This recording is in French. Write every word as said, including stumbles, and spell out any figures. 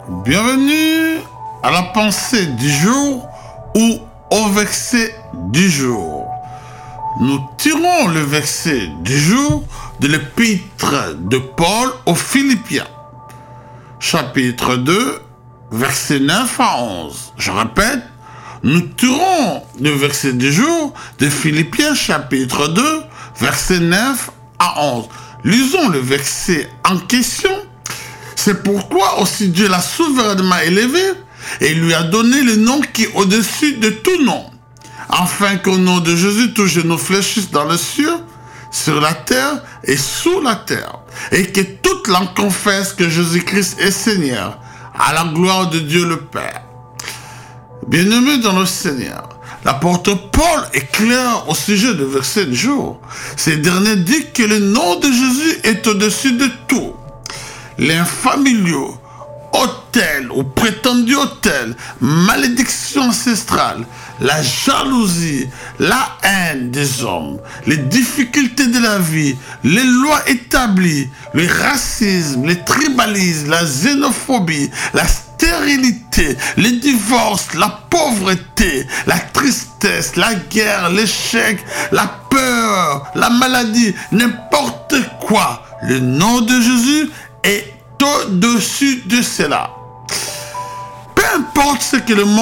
Bienvenue à la pensée du jour ou au verset du jour. Nous tirons le verset du jour de l'épître de Paul aux Philippiens, chapitre deux, versets neuf à onze. Je répète, nous tirons le verset du jour de Philippiens, chapitre deux, versets neuf à onze. Lisons le verset en question. C'est pourquoi aussi Dieu l'a souverainement élevé et lui a donné le nom qui est au-dessus de tout nom, afin qu'au nom de Jésus, tous genoux fléchissent dans le ciel, sur la terre et sous la terre, et que toute langue confesse que Jésus-Christ est Seigneur, à la gloire de Dieu le Père. Bien-aimés dans le Seigneur, l'apôtre Paul est clair au sujet du verset du jour. Ce dernier dit que le nom de Jésus est au-dessus de tout. Les familiaux, autels ou prétendus autels, malédictions ancestrales, la jalousie, la haine des hommes, les difficultés de la vie, les lois établies, le racisme, le tribalisme, la xénophobie, la stérilité, les divorces, la pauvreté, la tristesse, la guerre, l'échec, la peur, la maladie, n'importe quoi. Le nom de Jésus est au-dessus de cela. Peu importe ce que le monde